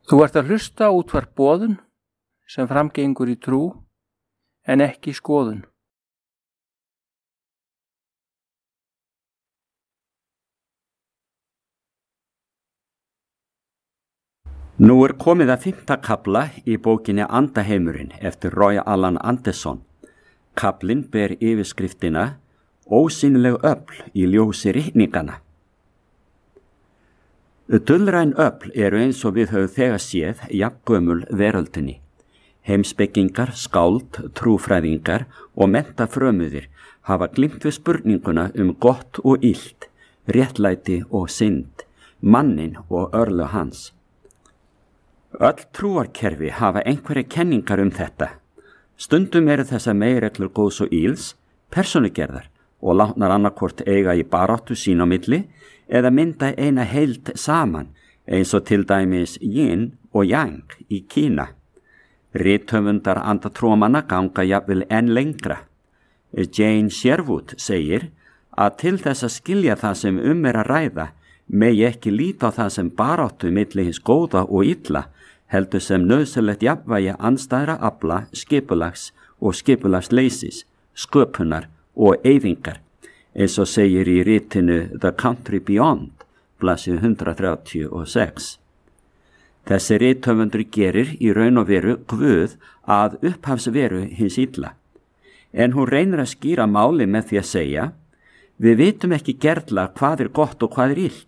Þú ert að hlusta á útvarp Boðun sem framgengur í trú en ekki skoðun. Nú komið að 5. kafla í bókinni Andaheimurinn eftir Roy Alan Anderson. Kaflinn ber yfirskriftina Ósýnileg öfl í ljósi ritninganna. Dulræn öfl eru eins og við höfum þegar séð jafngömul veröldinni. Heimspekingar, skáld, trúfræðingar og menntafrömuðir hafa glímt við spurninguna gott og illt, réttlæti og synd, manninn og örlög hans. Öll trúarkerfi hafa einhverja kenningar þetta. Stundum eru þessar meginreglur góðs og ills, persónugerðar og látnar annarkvort eiga í baráttu sín á milli eða mynda eina heild saman eins og til dæmis yin og yang í Kína. Rithöfundar andatrúamanna ganga jafnvel enn lengra. Jane Sherwood segir að til þess að skilja það sem að ræða megi ekki líta á það sem baráttu milli hins góða og illa, heldur sem nauðsynlegt jafnvægi andstæðra afla, skipulags og skipulagsleysis, sköpunar og eyðingar, eins og segir í ritinu The Country Beyond, blaðsíðu 136. Þessi rithöfundur gerir í raun og veru Guð að upphafsveru hins illa, en hún reynir að skýra máli með því að segja: við vitum ekki gerla hvað gott og hvað illt.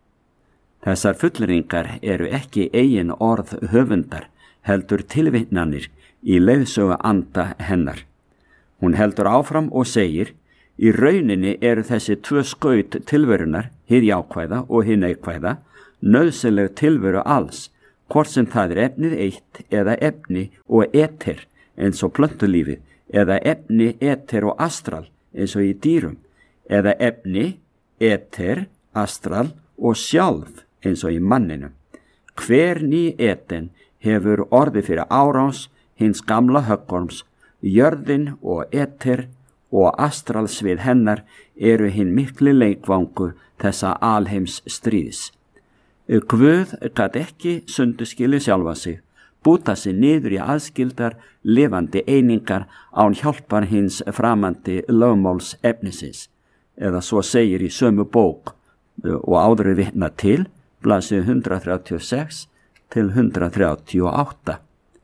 Þessar fullyrðingar eru ekki eigin orð höfundar, heldur tilvitnanir í leiðsögu anda hennar. Hún heldur áfram og segir: í rauninni eru þessi tvö skaut tilverunar, hið jákvæða og hið neikvæða, nauðsynleg tilveru alls, hvort sem það efnið eitt eða efni og eter eins og plöntulífið, eða efni, eter og astral eins og í dýrum, eða efni, eter, astral og sjálf eins og í manninum. Hver ný eten hefur orðið fyrir árás hins gamla höggorms, jörðin og eter og astralsvið hennar eru hinn mikli leikvangur þessa alheims stríðs. Guð gat ekki sunduskilið sjálfa sig, búta sig niður í aðskildar lifandi einingar án hjálpar hins framandi lögmáls efnisins, eða svo segir í sömu bók og áður vitna til, blaðsíðu 136 til 138.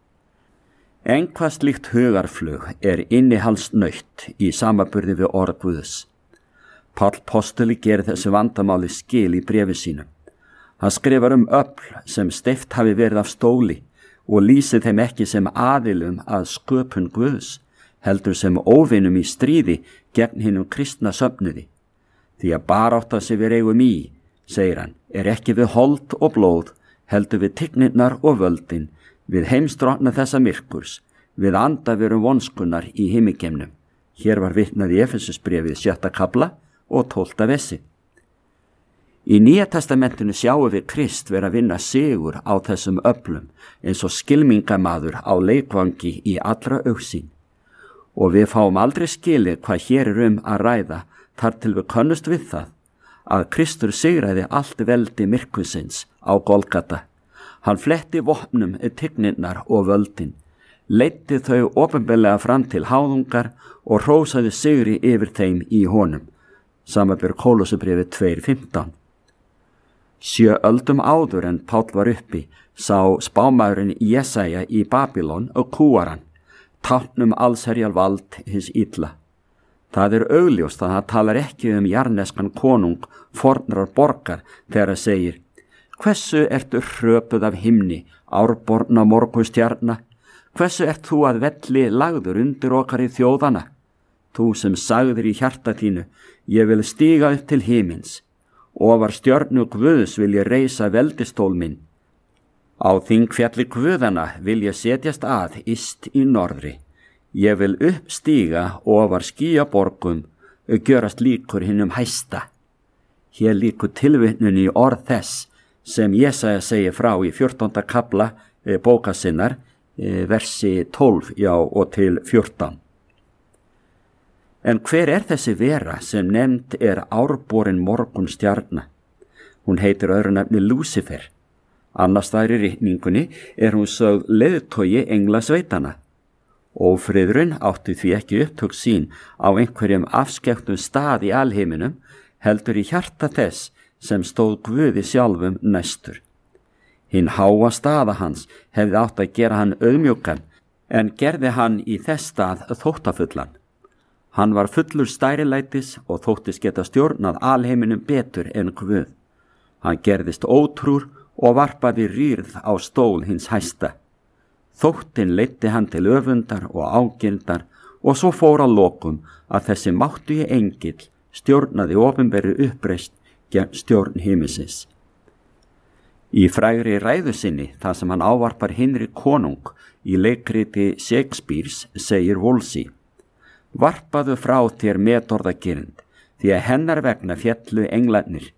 En hvað slíkt hugarflug innihaldsnaut í samanburði við orð Guðs. Páll postuli gerir þessu vandamáli skil í bréfi sínu. Hann skrifar öfl sem steypt hafi verið af stóli og lýsir þeim ekki sem aðilum að sköpun Guðs, heldur sem óvinum í stríði gegn hinum kristna söfnuði. Því að barátta sem við eigum í, segir hann, ekki við hold og blóð, heldur við tignirnar og völdin, við heimstrotna þessa myrkurs, við andaverum vonskunnar í himikemnum. Hér var vitnað í Efesusbréfið 7. kafla og 12. versi. Í Nýja testamentinu sjáum við Krist vera að vinna sigur á þessum öflum eins og skylmingamaður á leikvangi í allra augsýn. Og við fáum aldrei skilið hvað hér að ræða þar til við könnust við það að Kristur sigraði allt veldi myrkvisins á Golgata. Hann fletti vopnum tignirnar og völdin, leiddi þau opinberlega fram til háðungar og hrósaði sigri yfir þeim í honum. Samanber Kólossubréfið 2:15. 7 öldum áður en Páll var uppi, sá spámaðurinn Jesaja í Babylon og kúaran, tákn allsherjarvald hins illa. Það augljóst að hann talar ekki jarneskan konung fornrar borgar þegar hann segir: hversu ertu hröpuð af himni, árborna morgunstjarna? Hversu ert þú að velli lagður undir okkar í þjóðana? Þú sem sagðir í hjarta þínu: ég vil stíga upp til himins. Ofar stjörnu Guðs vil ég reisa veldistól minn. Á þingfjalli Guðana vil ég setjast að yst í norðri. Ég vil uppstíga ofar skýjaborgum og gjörast líkur hinum hæsta. Hér líkur tilvitnun í orð þess sem Jesaja segir frá í 14. kafla bóka sinnar, versi 12 og til 14. En hver þessi vera sem nefnd árborin morgunstjarna? Hún heitir öðru nafni Lúsifer. Annars staðar í ritningunni hún sögð leiðtogi englasveitana. Ófriðurinn átti því ekki upptök sín á einhverjum afskekktum stað í alheiminum, heldur í hjarta þess sem stóð Guði sjálfum næstur. Hinn háa staða hans hefði átt að gera hann auðmjúkan, en gerði hann í þess stað þóttafullan. Hann var fullur stærilætis og þóttist geta stjórnað alheiminum betur en Guð. Hann gerðist ótrúr og varpaði rýrð á stól hins hæsta. Þóttin leiddi hann til öfundar og ágirndar og svo fór að lokum að þessi máttugi engill stjórnaði opinberu uppreist gegn stjórn himinsins. Í frægri ræðu sinni, þar sem hann ávarpar Hinrik konung í leikriti Shakespeares, segir Wolsey: Varpaðu frá þér metorðagirnd, því að hennar vegna féllu englarnir.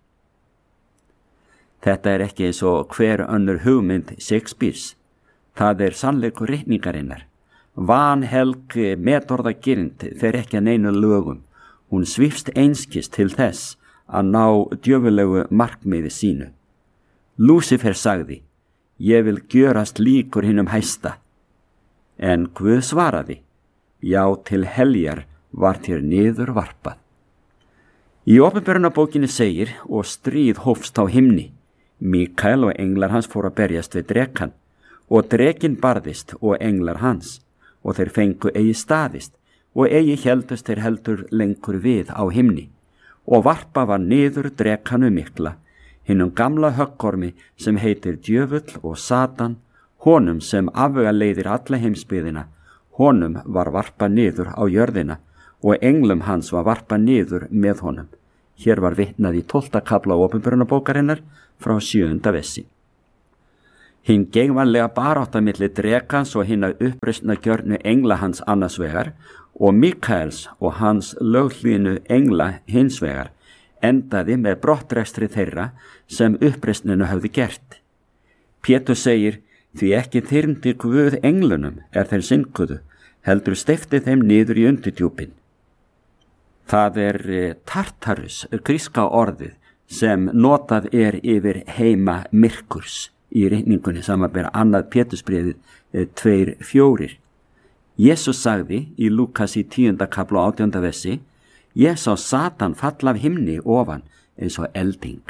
Þetta ekki eins og hver önnur hugmynd Shakespeares. Það sannleikur ritningarinnar. Vanhelg metorðagirnd fer ekki að neinu lögum. Hún svífst einskis til þess að ná djöfulegu markmiði sínu. Lúsifer sagði: Ég vil gjörast líkur hinum hæsta. En Guð svaraði: Já, til heljar var þér niður varpað. Í opinberunarbókinni segir: Og stríð hófst á himni. Mikael og englar hans fóru að berjast við drekann, og drekinn barðist og englar hans, og þeir fengu eigi staðist, og eigi héldust þeir heldur lengur við á himni, og varpa var niður drekanu mikla, hinum gamla höggormi sem heitir djöfull og Satan, honum sem afvegaleiðir alla heimsbyggðina, honum var varpa niður á jörðina, og englum hans var varpa niður með honum. Hér var vitnað í 12. kafla opinberunarbókarinnar frá 7. versi. Hinn geigvænlega barátta milli drekans og hinna uppreisna gjörnu engla hans annars vegar og Mikaels og hans löghlýðnu engla hins vegar endaði með brottrekstri þeirra sem uppreisninu höfðu gert. Pétur segir: Því ekki þyrmdi Guð englunum þeir synguðu, heldur steypti þeim niður í undirdjúpin. Það Tartarus, gríska orðið, sem notað yfir heima myrkurs í ritningunni samanber 2. Pétursbréfið 2:4. Jesús sagði í Lúkas í 10. kafla 18. versi: Ég sá Satan falla af himni ofan eins og elding.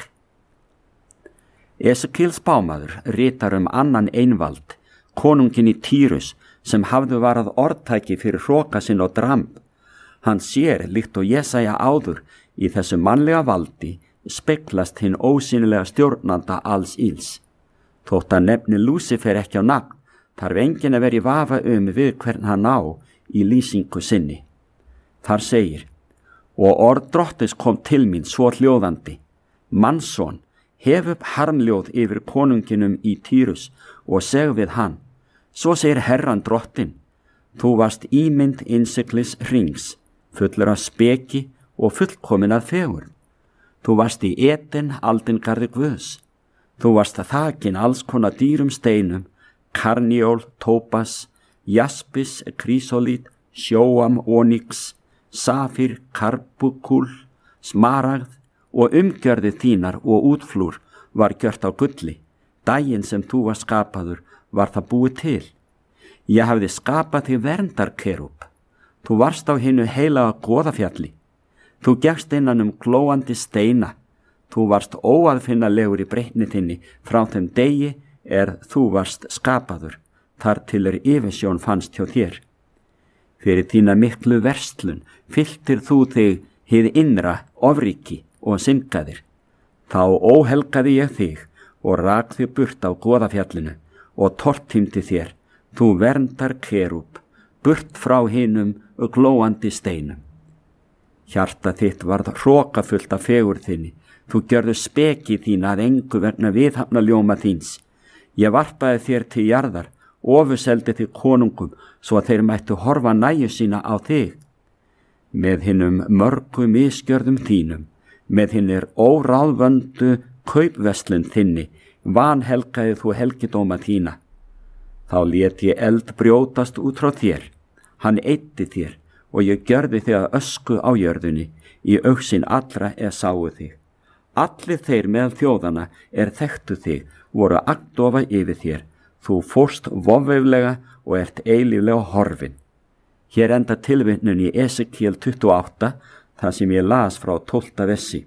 Esekíel spámaður ritar annan einvald, konunginn í Týrus, sem hafði varað orðtæki fyrir hroka sinn og dramb. Hann sér, líkt og Jesaja áður, í þessu mannlega valdi speglast hinn ósýnilega stjórnanda alls ills. Þótt að nefni Lúsifer ekki á nafn, þarf enginn að vera í vafa við hvern hann á í lýsingu sinni. Þar segir: Og orð Drottins kom til mín svo hljóðandi: Mannsson, hef upp harmljóð yfir konunginum í Týrus og seg við hann: Svo segir Herran Drottin: Þú varst ímynd innsiglis hrings, fullur af speki og fullkomin að fegurð. Þú varst í Eden aldingarði Guðs. Þú varst þakin alls konar dýrum steinum, karniól, tópas, jaspis, krísolít, sjóam, ónix, safir, karbukúl, smaragð, og umgjörði þínar og útflúr var gjört á gulli. Daginn sem þú var skapaður var það búið til. Ég hafði skapað þig verndarkerúb. Þú varst á hinu heilaga goðafjalli. Þú gekkst innan glóandi steina. Þú varst óaðfinnalegur í breytni þinni frá þeim degi þú varst skapaður, þar til yfirsjón fannst hjá þér. Fyrir þína miklu verslun fylltir þú þig hið innra ofríki og syngaðir. Þá óhelgaði ég þig og rak þig burt á goðafjallinu og tortímdi þér, þú verndarkerúb, burt frá hinum glóandi steinum. Hjarta þitt varð hrokafullt af fegurð þinni, þú gjörðu speki þína að engu vegna viðhafna ljóma þíns. Ég varpaði þér til jarðar, ofuseldi þig konungum, svo að þeir mættu horfa næju sína á þig. Með hinnum mörgu misgjörðum þínum, með hinnir óráðvöndu kaupverslun þinni, vanhelgaði þú helgidóma þína. Þá lét ég eld brjótast út frá þér, hann eyddi þér, og ég gjörði þig að ösku á jörðunni, í augsýn allra sáu þig. Allir þeir meðal þjóðana þekktu þig voru agndofa yfir þér, þú fórst vofveiflega og ert eilíflega horfin. Hér enda tilvitnun í Esekiel 28, þar sem ég las frá 12. versi.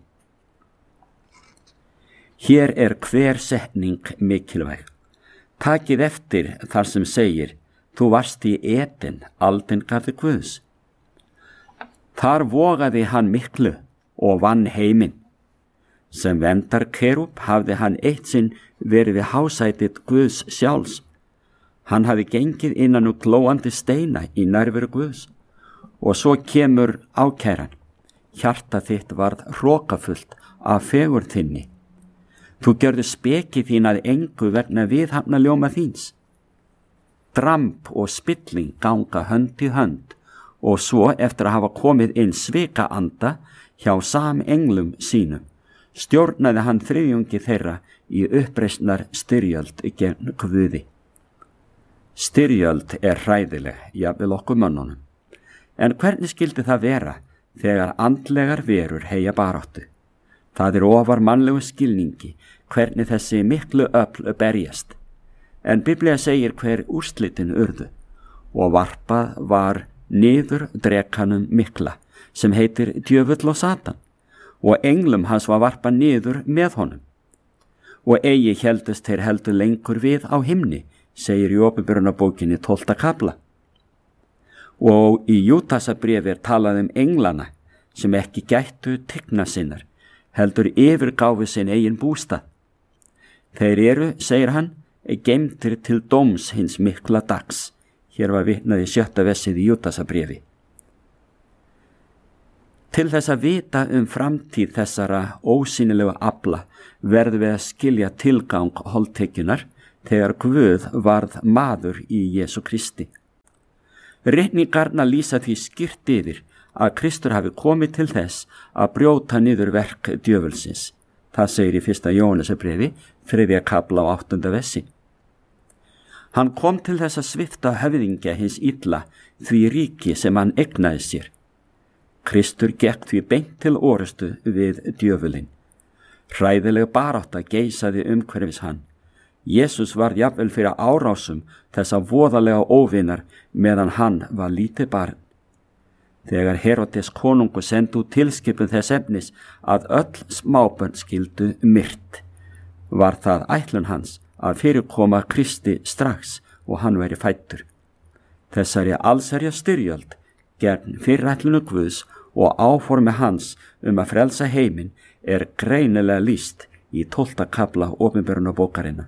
Hér er hver setning mikilvæg. Takið eftir þar sem segir, þú varst í Eden, aldingarði Guðs. Þar vogaði hann miklu og vann heiminn. Sem verndarkerúb hafði hann eitt sinn verið við hásætið Guðs sjálfs. Hann hafði gengið innan úr glóandi steina í nærveru Guðs. Og svo kemur ákæran. Hjarta þitt varð hrokafullt af fegurð þinni. Þú gjörðu speki þín að engu vegna viðhafna ljóma þíns. Dramb og spilling ganga hönd í hönd og svo eftir að hafa komið inn svika anda hjá samenglum sínum, stjórnaði hann þriðjungi þeirra í uppreisnar styrjöld gegn Guði. Styrjöld er hræðileg, jafnvel okkur mönnunum. En hvernig skildi það vera þegar andlegar verur heyja baráttu? Það er ofar mannlegu skilningi hvernig þessi miklu öfl berjast. En Biblía segir hver úrslitin urðu og varpað var niður drekanum mikla sem heitir djöfull og Satan og englum hans var varpað niður með honum. Og eigi héldust þeir heldur lengur við á himni, segir í Opinberunarbókinni 12. kafla. Og í Júdasarbréfi er talað englana sem ekki gættu tigna sinnar, heldur yfirgáfu sinn eigin bústað. Þeir eru, segir hann, geymdir til dóms hins mikla dags. Hér var vitnað í 7. versið í Júdasarbréfi. Til þess að vita framtíð þessara ósýnilegu afla verðum við að skilja tilgang holdtekjunar þegar Guð varð maður í Jesú Kristi. Ritningarna lýsa því skýrt yfir að Kristur hafi komið til þess að brjóta niður verk djöfulsins. Það segir í 1. Jóhannesarbréfi, 3. kafla og 8. versi. Hann kom til þess að svipta höfðingja hins illa því ríki sem hann eignaði sér. Kristur gekk því beint til orustu við djöfulinn. Hræðileg barátta geisaði umhverfis hann. Jesús var jafnvel fyrir árásum þessa voðalega óvinar meðan hann var lítið barn. Þegar Herodes konungur sendi út tilskipun þess efnis að öll smábörn skyldu myrt, var það ætlun hans að fyrirkoma Kristi strax og hann væri fæddur. Þessari allsherja styrjöld gegn fyrirætlunu Guðs og áformi hans að frelsa heiminn er greinilega lýst í 12. kafla Opinberunarbókarinnar.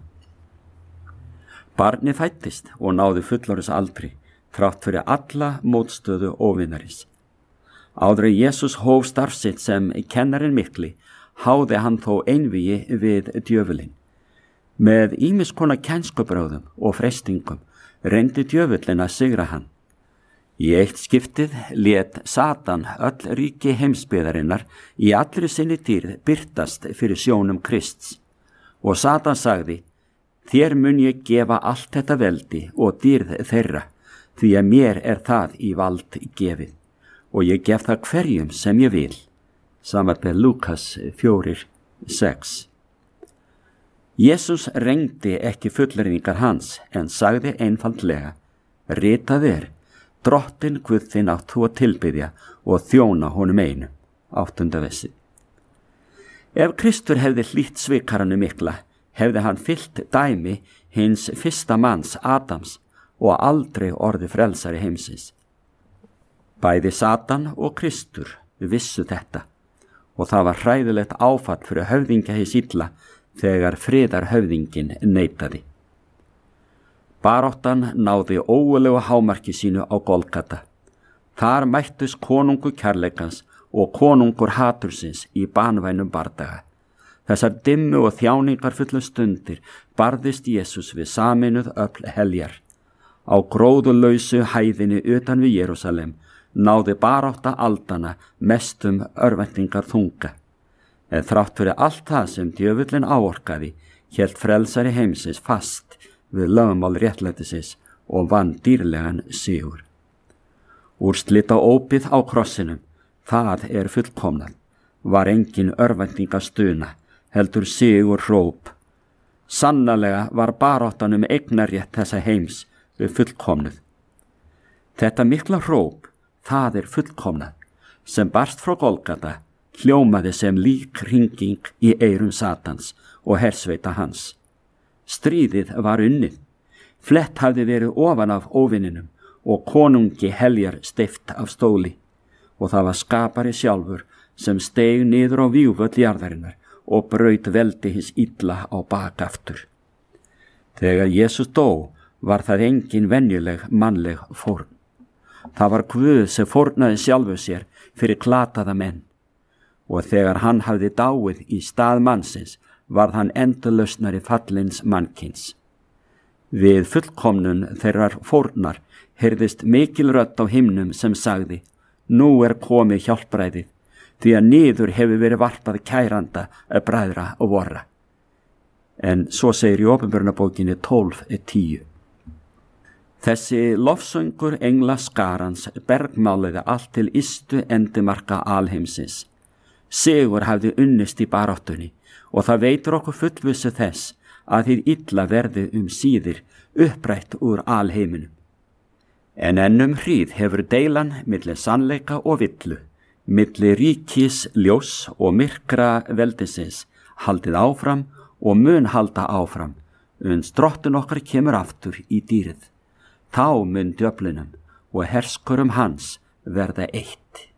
Barnið fæddist og náði fullorðins aldri, þrátt fyrir alla mótstöðu óvinarins. Áður en Jesús hóf starf sitt sem kennarinn mikli, háði hann þó einvígi við djöfulinn. Með ýmiss konar kennskubrögðum og freistingum reyndi djöfullinn að sigra hann. Í eitt skiptið lét Satan öll ríki heimsbyggðarinnar í allri sinni dýrð birtast fyrir sjónum Krists. Og Satan sagði, þér mun ég gefa allt þetta veldi og dýrð þeirra, því að mér er það í vald gefið, og ég gef það hverjum sem ég vil. Samanber Lúkas 4:6. Jesús reyndi ekki fullyrðingar hans, en sagði einfaldlega, ritað er, Drottin Guð þinn átt þú að tilbiðja og þjóna honum einu. 8. versi. Ef Kristur hefði hlýtt svikaranum mikla, hefði hann fyllt dæmi hins fyrsta manns Adams og aldrei orði frelsari heimsins. Bæði Satan og Kristur vissu þetta og það var hræðilegt áfall fyrir höfðingja hins illa þegar friðarhöfðingin neitaði. Baráttan náði ógulegu hámarki sínu á Golgata. Þar mættust konungur kærleikans og konungur hatursins í banvænum bardaga. Þessar dimmu og þjáningar fullu stundir barðist Jesús við sameinuð öfl heljar. Á gróðulausu hæðinni utan við Jerúsalem náði barátta aldana mestum örvæntingar þunga. En þrátt fyrir allt það sem djöfullinn áorkaði, hélt frelsari heimsins fast við lögmál réttlætisins og vann dýrlegan sigur. Úrslita ópið á krossinum, það er fullkomnað, var engin örvæntingastuna, heldur sigur hróp. Sannarlega var baráttan eignarrétt þessa heims við fullkomnuð. Þetta mikla hróp, það fullkomnað, sem barst frá Golgata, hljómaði sem lík hringing í eyrum Satans og hersveita hans. Stríðið var unnið. Flett hafði verið ofan af óvininum og konungi heljar steypt af stóli, og það var skapari sjálfur sem steig niður á vígvöll jarðarinnar og braut veldi hins illa á bak aftur. Þegar Jesús dó var það engin venjuleg mannleg fórn. Það var Guð sem fórnaði sjálfu sér fyrir glataða menn, og þegar hann hafði dáið í stað mannsins varð hann endurlausnari fallins mannkyns. Við fullkomnun þeirrar fórnar heyrðist mikil rödd á himnum sem sagði: Nú komið hjálpræðið, því að niður hefur verið varpað kæranda bræðra og vorra. En svo segir í Opinberunarbókinni 12:10. Þessi lofsöngur engla skarans bergmáliði allt til ystu endimarka alheimsins. Sigur hafði unnist í baráttunni, og það veitir okkur fullvissu þess að hið illa verði síðir upprætt úr alheiminum. En ennum hríð hefur deilan milli sannleika og villu, milli ríkis ljós og myrkra veldisins haldið áfram og mun halda áfram, uns drottinn okkar kemur aftur í dýrið. Þá mun djöflinum og herskurum hans verða eitt.